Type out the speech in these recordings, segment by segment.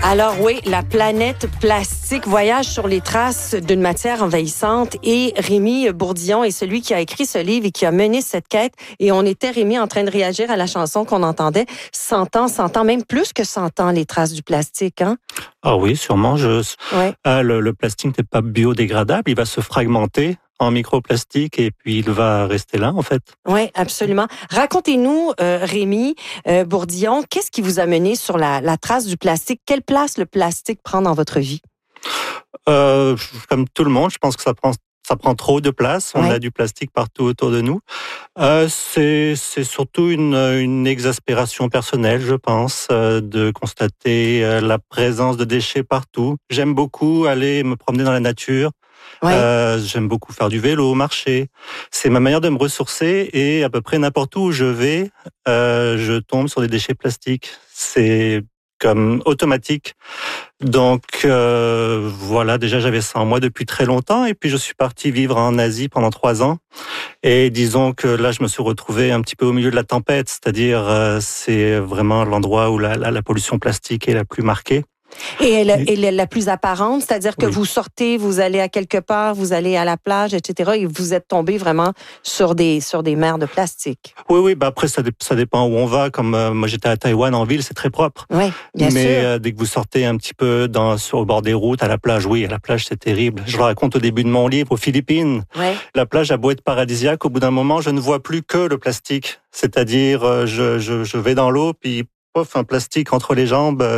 Alors oui, la planète plastique voyage sur les traces d'une matière envahissante et Rémi Bourdillon est celui qui a écrit ce livre et qui a mené cette quête. Et on était, Rémi, en train de réagir à la chanson qu'on entendait. 100 ans, même plus que 100 ans, les traces du plastique, hein? Ah oui, sûrement. Le plastique n'est pas biodégradable, il va se fragmenter en microplastique et puis il va rester là, en fait. Oui, absolument. Racontez-nous, Rémi Bourdillon, qu'est-ce qui vous a mené sur la trace du plastique? Quelle place le plastique prend dans votre vie? Comme tout le monde, je pense que ça prend trop de place. On a du plastique partout autour de nous. C'est surtout une exaspération personnelle, je pense, de constater la présence de déchets partout. J'aime beaucoup aller me promener dans la nature. J'aime beaucoup faire du vélo, marcher. C'est ma manière de me ressourcer et à peu près n'importe où je vais, je tombe sur des déchets plastiques. C'est comme automatique. Donc voilà, déjà j'avais ça en moi depuis très longtemps et puis je suis parti vivre en Asie pendant 3 ans. Et disons que là je me suis retrouvé un petit peu au milieu de la tempête, c'est-à-dire c'est vraiment l'endroit où la pollution plastique est la plus marquée. Et la plus apparente, c'est-à-dire que vous sortez, vous allez à quelque part, vous allez à la plage, etc. et vous êtes tombé vraiment sur des mers de plastique. Oui, après ça dépend où on va. Comme moi j'étais à Taïwan en ville, c'est très propre. Oui, bien sûr. Mais dès que vous sortez un petit peu au bord des routes, à la plage, oui, à la plage c'est terrible. Je le raconte au début de mon livre, aux Philippines. La plage a beau être paradisiaque, au bout d'un moment je ne vois plus que le plastique. C'est-à-dire je vais dans l'eau puis un plastique entre les jambes,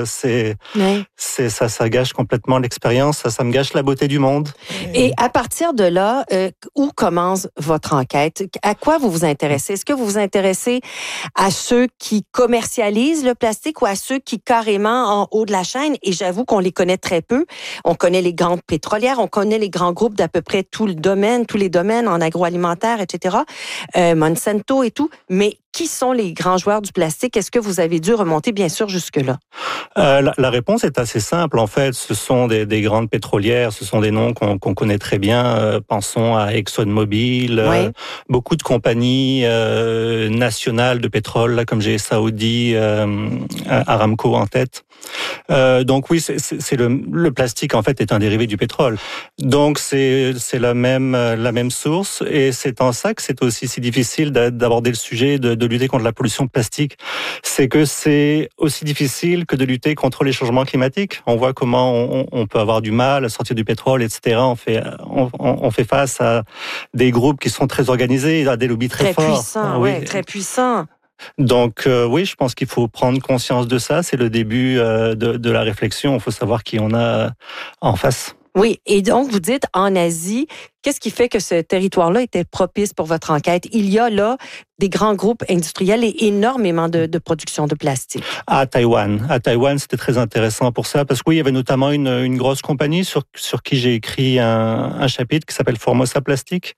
ça gâche complètement l'expérience, ça me gâche la beauté du monde. Et à partir de là, où commence votre enquête? À quoi vous vous intéressez? Est-ce que vous vous intéressez à ceux qui commercialisent le plastique ou à ceux qui carrément en haut de la chaîne? Et j'avoue qu'on les connaît très peu. On connaît les grandes pétrolières, on connaît les grands groupes d'à peu près tous les domaines en agroalimentaire, etc. Monsanto et tout. Mais qui sont les grands joueurs du plastique? Est-ce que vous avez dû remonter, bien sûr, jusque-là? La réponse est assez simple, en fait. Ce sont des grandes pétrolières, ce sont des noms qu'on connaît très bien. Pensons à ExxonMobil, beaucoup de compagnies nationales de pétrole, là, comme j'ai Saudi, Aramco en tête. Donc oui, c'est le plastique, en fait, est un dérivé du pétrole. Donc c'est la même source, et c'est en ça que c'est aussi si difficile d'aborder le sujet de lutter contre la pollution plastique. C'est que c'est aussi difficile que de lutter contre les changements climatiques. On voit comment on peut avoir du mal à sortir du pétrole, etc. On fait face à des groupes qui sont très organisés, à des lobbies très forts. Très puissants. Donc oui, je pense qu'il faut prendre conscience de ça. C'est le début de la réflexion. Il faut savoir qui on a en face. Oui, et donc vous dites en Asie, qu'est-ce qui fait que ce territoire-là était propice pour votre enquête? Il y a là des grands groupes industriels et énormément de production de plastique. À Taïwan, c'était très intéressant pour ça, parce que oui, il y avait notamment une grosse compagnie sur qui j'ai écrit un chapitre qui s'appelle Formosa Plastique.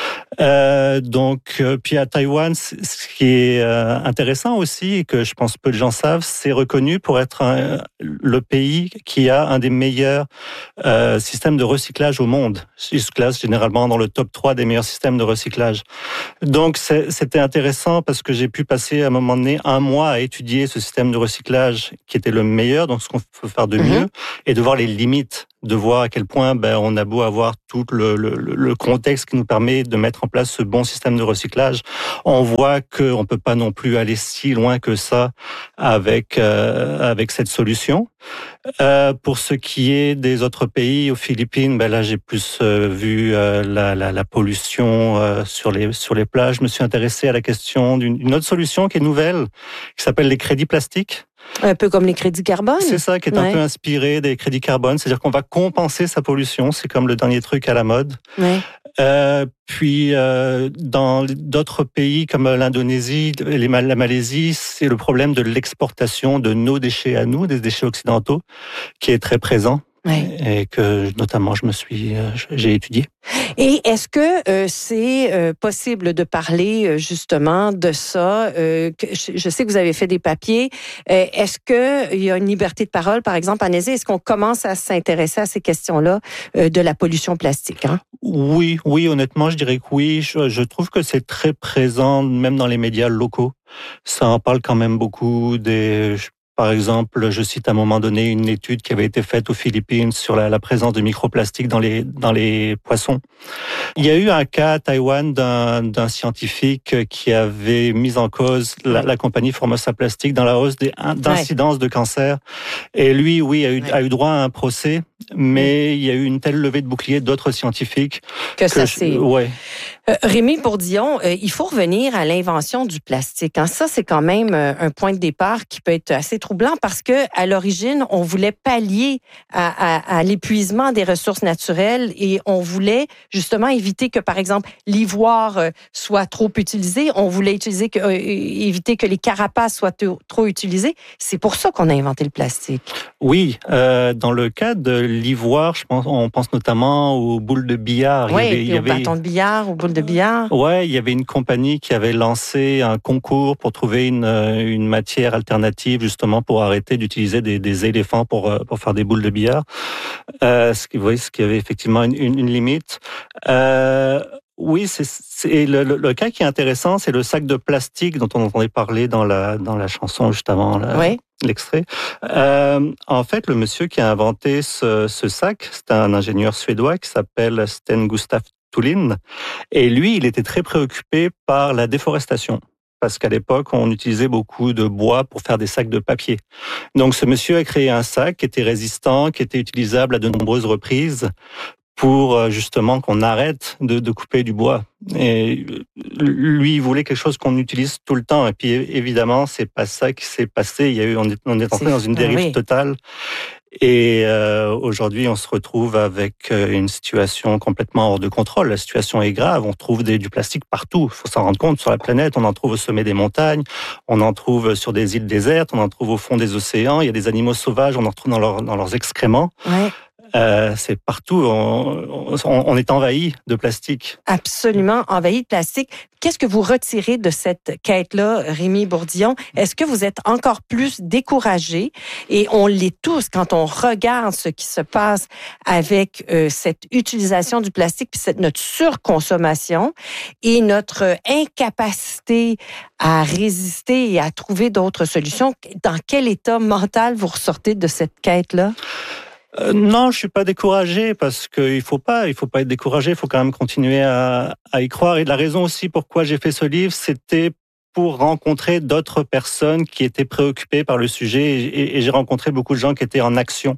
Puis à Taïwan, ce qui est intéressant aussi, et que je pense peu de gens savent, c'est reconnu pour être le pays qui a un des meilleurs systèmes de recyclage au monde. Il se classe généralement dans le top 3 des meilleurs systèmes de recyclage. Donc c'était intéressant parce que j'ai pu passer à un moment donné 1 mois à étudier ce système de recyclage qui était le meilleur, donc ce qu'on peut faire de mieux, et de voir les limites, de voir à quel point on a beau avoir tout le contexte qui nous permet de mettre en place ce bon système de recyclage, on voit qu'on peut pas non plus aller si loin que ça avec cette solution. Pour ce qui est des autres pays, aux Philippines, là j'ai plus vu la pollution sur les plages. Je me suis intéressé à la question d'une autre solution qui est nouvelle, qui s'appelle les crédits plastiques. Un peu comme les crédits carbone. C'est ça, qui est un peu inspiré des crédits carbone. C'est-à-dire qu'on va compenser sa pollution. C'est comme le dernier truc à la mode. Puis dans d'autres pays comme l'Indonésie, la Malaisie, c'est le problème de l'exportation de nos déchets à nous, des déchets occidentaux, qui est très présent. Et que notamment j'ai étudié. Et est-ce que c'est possible de parler justement de ça? Je sais que vous avez fait des papiers. Est-ce qu'il y a une liberté de parole, par exemple, en Asie? Est-ce qu'on commence à s'intéresser à ces questions-là de la pollution plastique? Oui, honnêtement, je dirais que oui. Je trouve que c'est très présent, même dans les médias locaux. Ça en parle quand même beaucoup Par exemple, je cite à un moment donné une étude qui avait été faite aux Philippines sur la présence de microplastiques dans les poissons. Il y a eu un cas à Taïwan d'un scientifique qui avait mis en cause la compagnie Formosa Plastic dans la hausse d'incidence de cancer. Et lui, oui, a eu droit à un procès, mais il y a eu une telle levée de bouclier d'autres scientifiques que ça c'est... Ouais. Rémi Bourdillon, il faut revenir à l'invention du plastique. Ça, c'est quand même un point de départ qui peut être assez troublant parce que à l'origine, on voulait pallier à l'épuisement des ressources naturelles et on voulait justement éviter que, par exemple, l'ivoire soit trop utilisé. On voulait éviter que les carapaces soient trop utilisées. C'est pour ça qu'on a inventé le plastique. Oui, dans le cas de l'ivoire, on pense notamment aux boules de billard. Oui, aux bâtons de billard, aux boules de billard. Ouais, il y avait une compagnie qui avait lancé un concours pour trouver une matière alternative justement pour arrêter d'utiliser des éléphants pour faire des boules de billard. Ce qui avait effectivement une limite. Oui, c'est le cas qui est intéressant, c'est le sac de plastique dont on entendait parler dans la chanson juste avant l'extrait. En fait, le monsieur qui a inventé ce sac, c'est un ingénieur suédois qui s'appelle Sten Gustaf Thulin. Et lui, il était très préoccupé par la déforestation. Parce qu'à l'époque, on utilisait beaucoup de bois pour faire des sacs de papier. Donc, ce monsieur a créé un sac qui était résistant, qui était utilisable à de nombreuses reprises pour justement qu'on arrête de couper du bois. Et lui, il voulait quelque chose qu'on utilise tout le temps. Et puis, évidemment, c'est pas ça qui s'est passé. On est entré dans une dérive totale. Et aujourd'hui, on se retrouve avec une situation complètement hors de contrôle. La situation est grave. On trouve du plastique partout. Il faut s'en rendre compte. Sur la planète, on en trouve au sommet des montagnes, on en trouve sur des îles désertes, on en trouve au fond des océans. Il y a des animaux sauvages, on en retrouve dans leurs excréments. Ouais. C'est partout. On est envahi de plastique. Absolument envahi de plastique. Qu'est-ce que vous retirez de cette quête-là, Rémi Bourdillon? Est-ce que vous êtes encore plus découragé? Et on l'est tous quand on regarde ce qui se passe avec cette utilisation du plastique, puis notre surconsommation et notre incapacité à résister et à trouver d'autres solutions. Dans quel état mental vous ressortez de cette quête-là? Non, je suis pas découragé parce qu'il faut pas être découragé. Il faut quand même continuer à y croire. Et la raison aussi pourquoi j'ai fait ce livre, c'était pour rencontrer d'autres personnes qui étaient préoccupées par le sujet et j'ai rencontré beaucoup de gens qui étaient en action.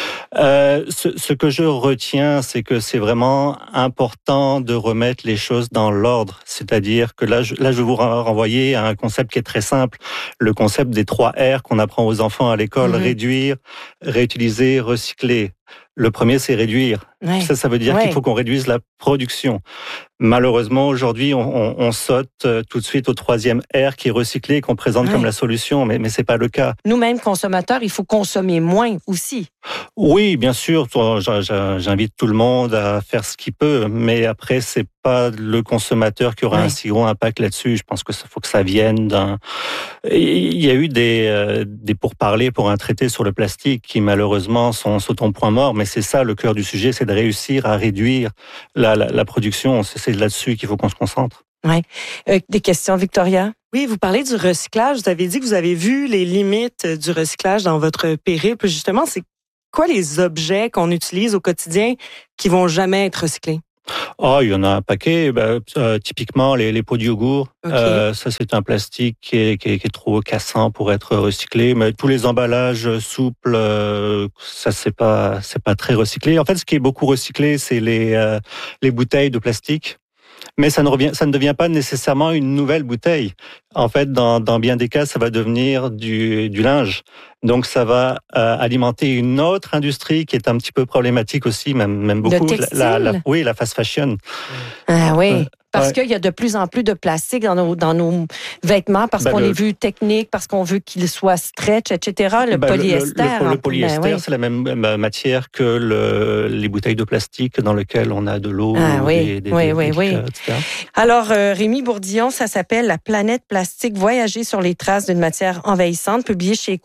Ce que je retiens, c'est que c'est vraiment important de remettre les choses dans l'ordre. C'est-à-dire que là, je vais vous renvoyer à un concept qui est très simple, le concept des 3 R qu'on apprend aux enfants à l'école, réduire, réutiliser, recycler. Le premier, c'est réduire. Ouais. Ça veut dire qu'il faut qu'on réduise la production. Malheureusement, aujourd'hui, on saute tout de suite au 3e R qui est recyclé et qu'on présente comme la solution, mais c'est pas le cas. Nous-mêmes, consommateurs, il faut consommer moins aussi. Oui, bien sûr. J'invite tout le monde à faire ce qu'il peut, mais après, c'est pas le consommateur qui aura un si gros impact là-dessus. Je pense que faut que ça vienne d'un... Il y a eu des pourparlers pour un traité sur le plastique qui, malheureusement, sont au point mort, mais c'est ça le cœur du sujet, c'est de réussir à réduire la production. C'est là-dessus qu'il faut qu'on se concentre. Oui. Des questions, Victoria? Oui, vous parlez du recyclage. Vous avez dit que vous avez vu les limites du recyclage dans votre périple. Justement, c'est quoi les objets qu'on utilise au quotidien qui vont jamais être recyclés? Il y en a un paquet. Typiquement, les pots de yogourt. Ça, c'est un plastique qui est trop cassant pour être recyclé. Mais tous les emballages souples, ça, c'est pas très recyclé. En fait, ce qui est beaucoup recyclé, c'est les bouteilles de plastique. Mais ça ne devient pas nécessairement une nouvelle bouteille. En fait, dans bien des cas, ça va devenir du linge. Donc, ça va alimenter une autre industrie qui est un petit peu problématique aussi, même beaucoup. La fast fashion. Ah oui. Parce qu'il y a de plus en plus de plastique dans nos vêtements, parce qu'on les veut techniques, parce qu'on veut qu'ils soient stretch, etc. Le polyester. Le polyester, c'est la même matière que les bouteilles de plastique dans lesquelles on a de l'eau. Oui. Etc. Alors, Rémi Bourdillon, ça s'appelle « La planète plastique, voyager sur les traces d'une matière envahissante », publié chez Éco-Société.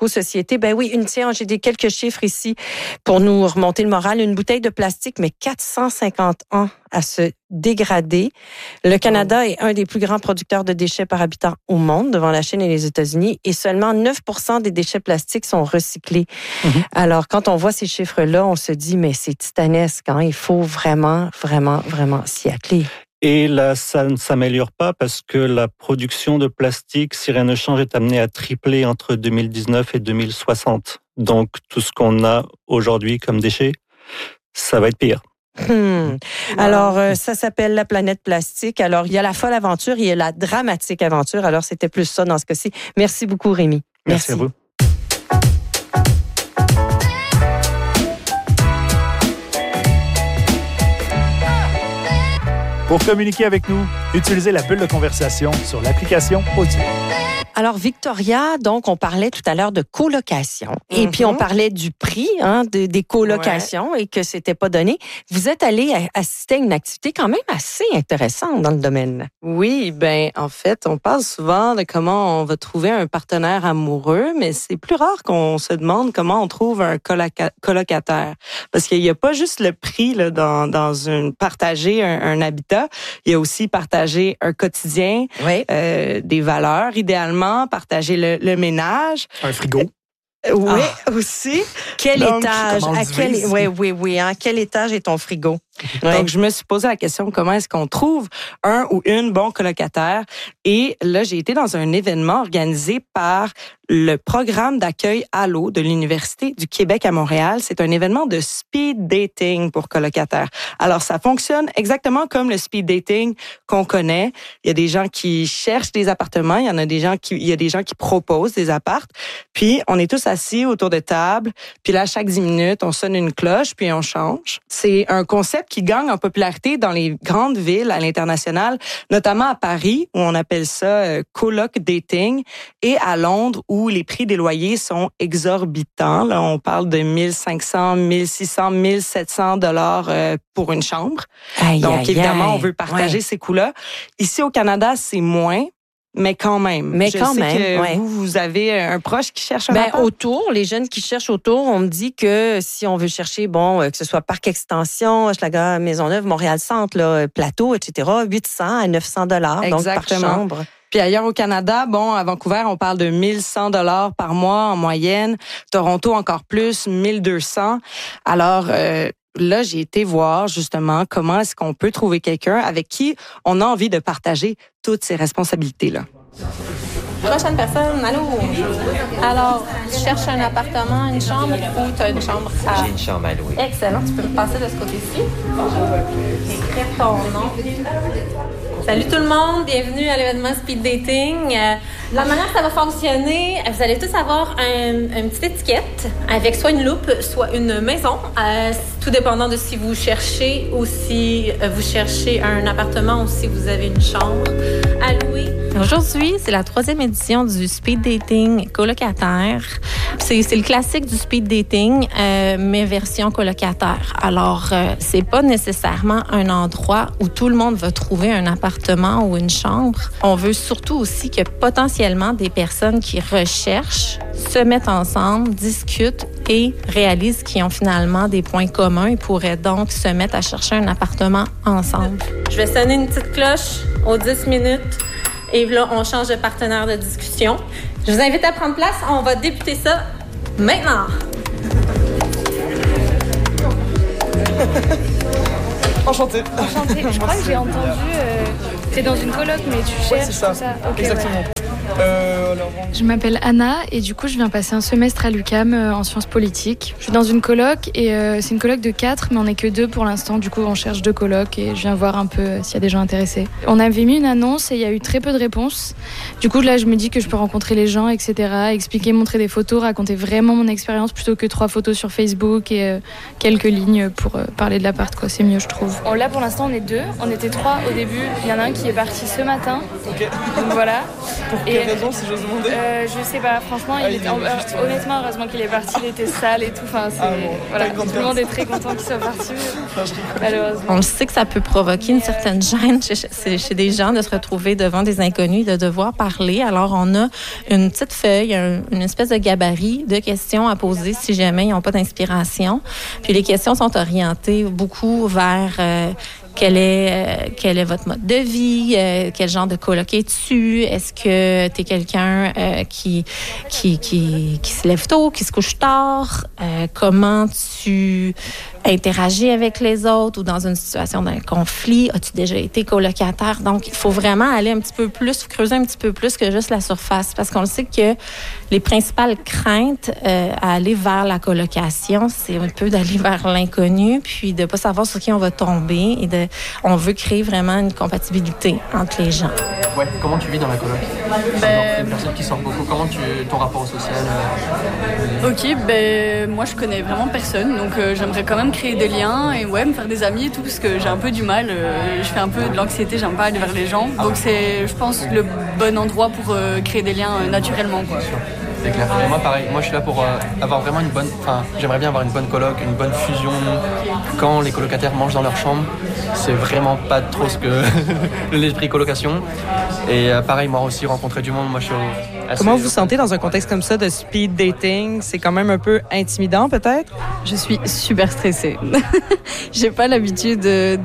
société. Ben oui, j'ai quelques chiffres ici pour nous remonter le moral. Une bouteille de plastique, mais 450 ans à se dégrader. Le Canada est un des plus grands producteurs de déchets par habitant au monde, devant la Chine et les États-Unis, et seulement 9% des déchets plastiques sont recyclés. Alors, quand on voit ces chiffres-là, on se dit, mais c'est titanesque, hein? Il faut vraiment, vraiment, vraiment s'y atteler. Et là, ça ne s'améliore pas parce que la production de plastique, si rien ne change, est amenée à tripler entre 2019 et 2060. Donc, tout ce qu'on a aujourd'hui comme déchets, ça va être pire. Alors, ça s'appelle La planète plastique. Alors, il y a la folle aventure, il y a la dramatique aventure. Alors, c'était plus ça dans ce cas-ci. Merci beaucoup, Rémi. Merci à vous. Pour communiquer avec nous, utilisez la bulle de conversation sur l'application Audio. Alors, Victoria, donc, on parlait tout à l'heure de colocation. Et puis, on parlait du prix des colocations et que c'était pas donné. Vous êtes allé assister à une activité quand même assez intéressante dans le domaine. Oui, ben en fait, on parle souvent de comment on va trouver un partenaire amoureux, mais c'est plus rare qu'on se demande comment on trouve un colocataire. Parce qu'il n'y a pas juste le prix là, dans partager un habitat, il y a aussi partager un quotidien, des valeurs, idéalement, partager le ménage. Un frigo. Oui, aussi. Quel étage? Oui. À quel étage est ton frigo? Donc, je me suis posé la question, comment est-ce qu'on trouve un ou une bon colocataire? Et là, j'ai été dans un événement organisé par le programme d'accueil Allo de l'Université du Québec à Montréal. C'est un événement de speed dating pour colocataires. Alors, ça fonctionne exactement comme le speed dating qu'on connaît. Il y a des gens qui cherchent des appartements, il y a des gens qui proposent des appartes. Puis, on est tous assis autour de table. Puis là, chaque 10 minutes, on sonne une cloche, puis on change. C'est un concept qui gagne en popularité dans les grandes villes à l'international, notamment à Paris, où on appelle ça coloc dating, et à Londres, où les prix des loyers sont exorbitants. Là, on parle de 1500, 1600, 1700 dollars pour une chambre. Donc, évidemment, on veut partager ces coûts-là. Ici, au Canada, c'est moins. Mais quand même. Je sais que vous avez un proche qui cherche un appart. Autour, les jeunes qui cherchent autour, on me dit que si on veut chercher, que ce soit Parc Extension, Hochelaga, Maisonneuve, Montréal-Centre, là, Plateau, etc., 800 à 900 dollars donc par chambre. Puis ailleurs au Canada, à Vancouver, on parle de 1100 dollars par mois en moyenne. Toronto, encore plus, 1200. Alors, là, j'ai été voir justement comment est-ce qu'on peut trouver quelqu'un avec qui on a envie de partager toutes ces responsabilités-là. Prochaine personne, allô? Alors, tu cherches un appartement, une chambre ou tu as une chambre à... J'ai une chambre à louer. Excellent, tu peux me passer de ce côté-ci. Écrire ton nom. Salut tout le monde, bienvenue à l'événement Speed Dating. La manière que ça va fonctionner, vous allez tous avoir une petite étiquette avec soit une loupe, soit une maison, tout dépendant de si vous cherchez ou si vous cherchez un appartement ou si vous avez une chambre à louer. Aujourd'hui, c'est la 3e édition du Speed Dating colocataire. C'est le classique du Speed Dating, mais version colocataire. Alors, c'est pas nécessairement un endroit où tout le monde va trouver un appartement ou une chambre. On veut surtout aussi que potentiellement des personnes qui recherchent se mettent ensemble, discutent et réalisent qu'ils ont finalement des points communs et pourraient donc se mettre à chercher un appartement ensemble. Je vais sonner une petite cloche aux 10 minutes. Et là, on change de partenaire de discussion. Je vous invite à prendre place. On va débuter ça maintenant. Enchanté. Je crois que j'ai entendu... t'es dans une coloc, mais tu cherches c'est ça. Okay, exactement. Je m'appelle Anna et du coup je viens passer un semestre à l'UQAM en sciences politiques. Je suis dans une coloc et c'est une coloc de 4 mais on n'est que 2 pour l'instant. Du coup on cherche 2 colocs et je viens voir un peu s'il y a des gens intéressés. On avait mis une annonce et il y a eu très peu de réponses. Du coup là je me dis que je peux rencontrer les gens, etc. Expliquer, montrer des photos, raconter vraiment mon expérience plutôt que 3 photos sur Facebook et quelques lignes pour parler de l'appart, quoi. C'est mieux je trouve. Là pour l'instant on est 2, on était 3 au début. Il y en a un qui est parti ce matin. Ok. Donc voilà. Pour quelle raison si j'ose demandé? Je sais pas, franchement, honnêtement, heureusement qu'il est parti, il était sale et tout. Enfin, tout le monde est très content qu'il soit parti, malheureusement. On sait que ça peut provoquer une certaine gêne chez des gens de se retrouver devant des inconnus, de devoir parler. Alors, on a une petite feuille, une espèce de gabarit de questions à poser si jamais ils n'ont pas d'inspiration. Puis les questions sont orientées beaucoup vers quel est votre mode de vie, quel genre de coloc es-tu, est-ce que tu es quelqu'un qui se lève tôt, qui se couche tard, comment tu interagis avec les autres ou dans une situation d'un conflit, as-tu déjà été colocataire? Donc, il faut vraiment aller un petit peu plus, creuser un petit peu plus que juste la surface, parce qu'on le sait que les principales craintes à aller vers la colocation, c'est un peu d'aller vers l'inconnu, puis de pas savoir sur qui on va tomber, et on veut créer vraiment une compatibilité entre les gens. Ouais, comment tu vis dans la coloc? Une personne qui sort beaucoup, comment ton rapport au social? Ok, moi je connais vraiment personne, donc j'aimerais quand même créer des liens et me faire des amis et tout, parce que j'ai un peu du mal, je fais un peu de l'anxiété, j'aime pas aller vers les gens, donc c'est, je pense, le bon endroit pour créer des liens naturellement, quoi. C'est clair. Et moi, pareil, je suis là pour avoir vraiment j'aimerais bien avoir une bonne coloc, une bonne fusion. Quand les colocataires mangent dans leur chambre, c'est vraiment pas trop ce que l'esprit colocation. Et pareil, moi aussi, rencontrer du monde, moi je suis Comment vous vous sentez dans un contexte comme ça de speed dating? C'est quand même un peu intimidant, peut-être? Je suis super stressée. J'ai pas l'habitude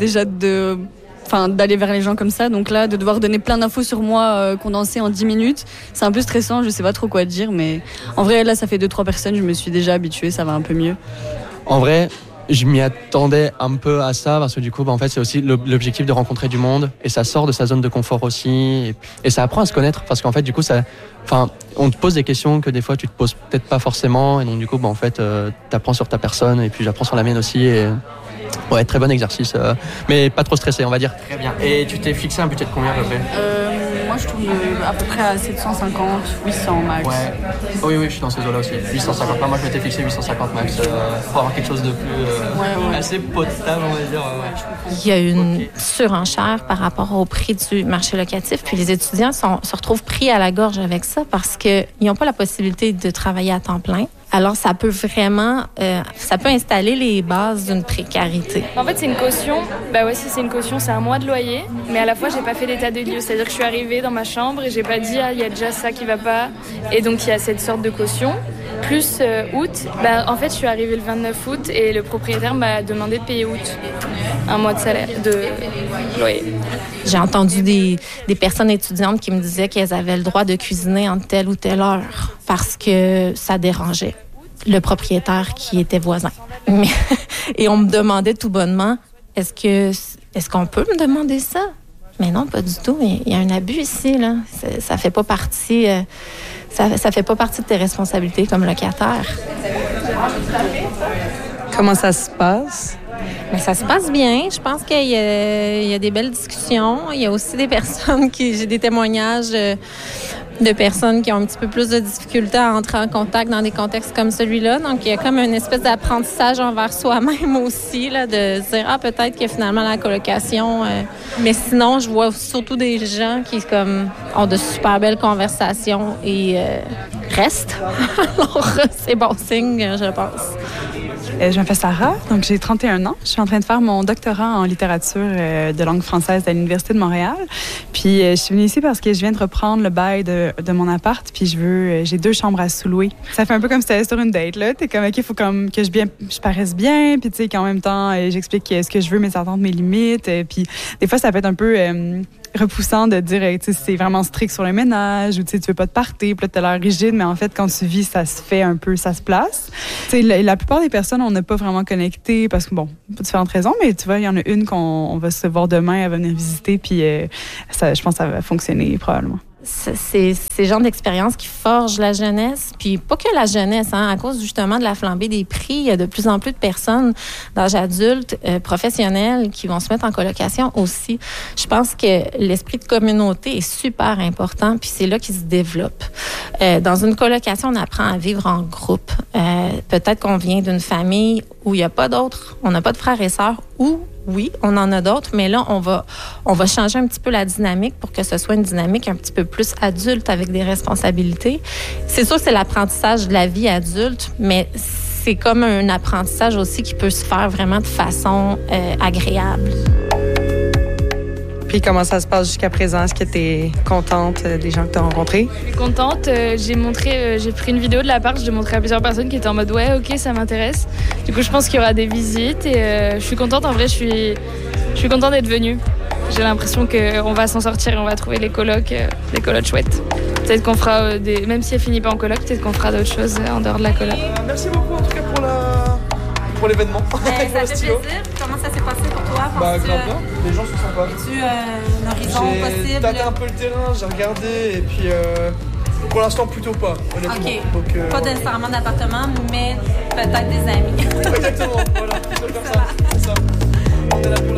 d'aller vers les gens comme ça. Donc là, de devoir donner plein d'infos sur moi condensées en 10 minutes, c'est un peu stressant. Je sais pas trop quoi dire, mais en vrai, là, ça fait 2-3 personnes. Je me suis déjà habituée, ça va un peu mieux. En vrai, je m'y attendais un peu à ça, parce que du coup, en fait, c'est aussi l'objectif de rencontrer du monde, et ça sort de sa zone de confort aussi, et ça apprend à se connaître, parce qu'en fait, du coup, on te pose des questions que des fois, tu te poses peut-être pas forcément, et donc du coup, en fait, t'apprends sur ta personne, et puis j'apprends sur la mienne aussi, et ouais, très bon exercice, mais pas trop stressé, on va dire. Très bien. Et tu t'es fixé un budget de combien à peu près? Moi, je tourne à peu près à 750, 800 max. Ouais. Oui, je suis dans ces eaux-là aussi. 850. Moi, je m'étais fixé 850 max pour avoir quelque chose de plus assez potable, on va dire. Il y a une surenchère par rapport au prix du marché locatif, puis les étudiants se retrouvent pris à la gorge avec ça parce qu'ils n'ont pas la possibilité de travailler à temps plein. Alors, ça peut vraiment, ça peut installer les bases d'une précarité. En fait, c'est une caution. C'est une caution, c'est un mois de loyer, mais à la fois, j'ai pas fait l'état des lieux. C'est-à-dire que je suis arrivée dans ma chambre et j'ai pas dit, il y a déjà ça qui va pas. Et donc, il y a cette sorte de caution. Plus août, en fait, je suis arrivée le 29 août et le propriétaire m'a demandé de payer août. Un mois de salaire, de loyer. J'ai entendu des personnes étudiantes qui me disaient qu'elles avaient le droit de cuisiner en telle ou telle heure parce que ça dérangeait le propriétaire qui était voisin. Et on me demandait tout bonnement, est-ce qu'on peut me demander ça? Mais non, pas du tout. Il y a un abus ici, là. Ça fait pas partie... Ça fait pas partie de tes responsabilités comme locataire. Comment ça se passe? Mais ça se passe bien. Je pense qu'il y a des belles discussions. Il y a aussi des personnes j'ai des témoignages de personnes qui ont un petit peu plus de difficultés à entrer en contact dans des contextes comme celui-là. Donc, il y a comme une espèce d'apprentissage envers soi-même aussi, là, de se dire, peut-être que finalement, la colocation... Mais sinon, je vois surtout des gens qui ont de super belles conversations et restent. Alors, c'est bon signe, je pense. Je m'appelle Sarah, donc j'ai 31 ans. Je suis en train de faire mon doctorat en littérature de langue française à l'Université de Montréal. Puis je suis venue ici parce que je viens de reprendre le bail de mon appart, puis j'ai 2 chambres à sous-louer. Ça fait un peu comme si c'était sur une date, là. T'es comme, OK, il faut comme que je paraisse bien, puis tu sais, qu'en même temps, j'explique ce que je veux, mes attentes, mes limites. Puis des fois, ça peut être un peu... repoussant de dire, tu sais, c'est vraiment strict sur le ménage ou tu sais, tu veux pas te partir, puis là, t'as l'air rigide, mais en fait, quand tu vis, ça se fait un peu, ça se place. Tu sais, la plupart des personnes, on n'a pas vraiment connecté parce que, bon, pour différentes raisons, mais tu vois, il y en a une qu'on va se voir demain, elle va venir visiter, puis je pense que ça va fonctionner probablement. C'est ces genres d'expériences qui forgent la jeunesse. Puis pas que la jeunesse, à cause justement de la flambée des prix, il y a de plus en plus de personnes d'âge adulte, professionnels, qui vont se mettre en colocation aussi. Je pense que l'esprit de communauté est super important, puis c'est là qu'il se développe. Dans une colocation, on apprend à vivre en groupe. Peut-être qu'on vient d'une famille où il n'y a pas d'autres, on n'a pas de frères et sœurs, ou oui, on en a d'autres, mais là, on va changer un petit peu la dynamique pour que ce soit une dynamique un petit peu plus adulte avec des responsabilités. C'est sûr que c'est l'apprentissage de la vie adulte, mais c'est comme un apprentissage aussi qui peut se faire vraiment de façon agréable. Puis comment ça se passe jusqu'à présent? Est-ce que tu es contente des gens que tu as rencontrés? Je suis contente. J'ai pris une vidéo de l'appart, je l'ai montré à plusieurs personnes qui étaient en mode ouais, ok, ça m'intéresse. Du coup, je pense qu'il y aura des visites et je suis contente. En vrai, je suis contente d'être venue. J'ai l'impression qu'on va s'en sortir et on va trouver les colocs chouettes. Peut-être qu'on fera même si elle finit pas en coloc, peut-être qu'on fera d'autres choses en dehors de la coloc. Merci beaucoup en tout cas pour l'événement. Ça fait plaisir. Comment ça s'est passé pour toi? Grave bien. Les gens sont sympas. As-tu un horizon possible? J'ai tâté un peu le terrain, j'ai regardé et puis pour l'instant plutôt pas, honnêtement. OK. Donc, pas nécessairement d'appartement, mais peut-être des amis. Exactement, voilà. C'est ça. On est là pour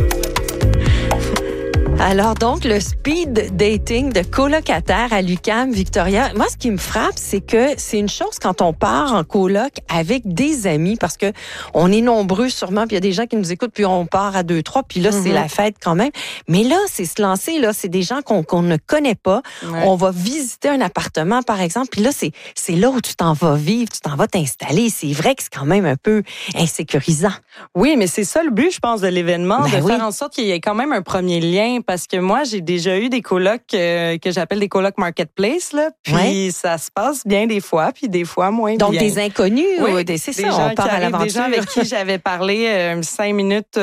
Alors donc, le speed dating de colocataires à l'UQAM, Victoria, moi, ce qui me frappe, c'est que c'est une chose quand on part en coloc avec des amis, parce que on est nombreux sûrement, puis il y a des gens qui nous écoutent, puis on part à 2, 3, puis là, c'est la fête quand même. Mais là, c'est se lancer, là, c'est des gens qu'on ne connaît pas. Ouais. On va visiter un appartement, par exemple, puis là, c'est là où tu t'en vas vivre, tu t'en vas t'installer. C'est vrai que c'est quand même un peu insécurisant. Oui, mais c'est ça le but, je pense, de l'événement, de faire en sorte qu'il y ait quand même un premier lien. Parce que moi, j'ai déjà eu des colocs que j'appelle des colocs marketplace, là. Puis ça se passe bien des fois, puis des fois moins donc, bien. Donc, des inconnus, c'est ça, on part à l'aventure. Des gens avec qui j'avais parlé 5 minutes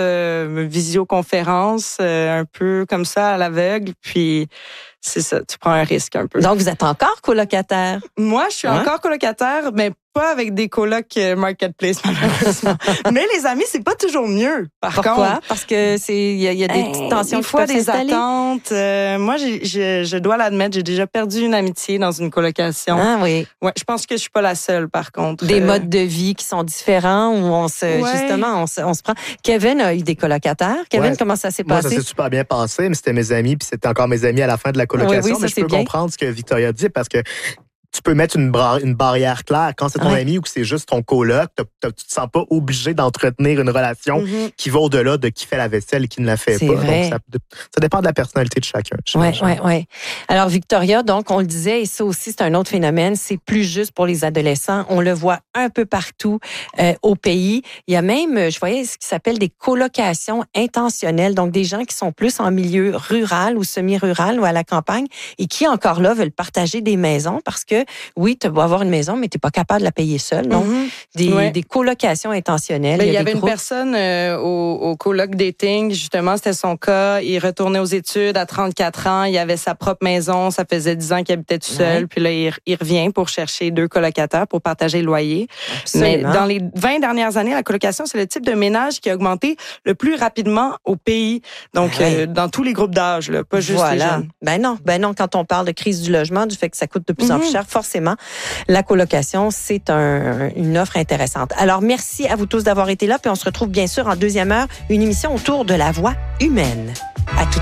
visioconférence, un peu comme ça, à l'aveugle, puis c'est ça, tu prends un risque un peu. Donc, vous êtes encore colocataire? Moi, je suis encore colocataire, mais pas avec des colocs marketplace, malheureusement. Mais les amis, c'est pas toujours mieux, Pourquoi? contre. Parce que il y a des petites tensions des fois, des attentes. Moi, je dois l'admettre, j'ai déjà perdu une amitié dans une colocation. Ah oui. Ouais, je pense que je suis pas la seule, par contre. Des modes de vie qui sont différents, où justement, on se prend. Kevin a eu des colocataires. Kevin, comment ça s'est passé? Moi, ça s'est super bien passé, mais c'était mes amis, puis c'était encore mes amis à la fin de la colocation. Oui, mais je peux comprendre ce que Victoria dit, parce que tu peux mettre une barrière claire. Quand c'est ton ami ou que c'est juste ton coloc, tu te sens pas obligé d'entretenir une relation qui va au-delà de qui fait la vaisselle et qui ne la fait pas. Vrai. Donc, ça dépend de la personnalité de chacun. Oui. Alors, Victoria, donc, on le disait, et ça aussi, c'est un autre phénomène, c'est plus juste pour les adolescents. On le voit un peu partout au pays. Il y a même, je voyais ce qui s'appelle des colocations intentionnelles, donc des gens qui sont plus en milieu rural ou semi-rural ou à la campagne et qui, encore là, veulent partager des maisons parce que oui, tu vas avoir une maison, mais tu n'es pas capable de la payer seule. Donc, des colocations intentionnelles. Mais il y avait une personne au coloc dating, justement, c'était son cas. Il retournait aux études à 34 ans. Il avait sa propre maison. Ça faisait 10 ans qu'il habitait tout seul. Puis là, il revient pour chercher 2 colocataires pour partager le loyer. Absolument. Mais dans les 20 dernières années, la colocation, c'est le type de ménage qui a augmenté le plus rapidement au pays. Donc, dans tous les groupes d'âge, là, pas juste les jeunes. Ben non, quand on parle de crise du logement, du fait que ça coûte de plus en plus cher, forcément, la colocation, c'est une offre intéressante. Alors, merci à vous tous d'avoir été là. Puis on se retrouve bien sûr en deuxième heure, une émission autour de la voix humaine. À tout de suite.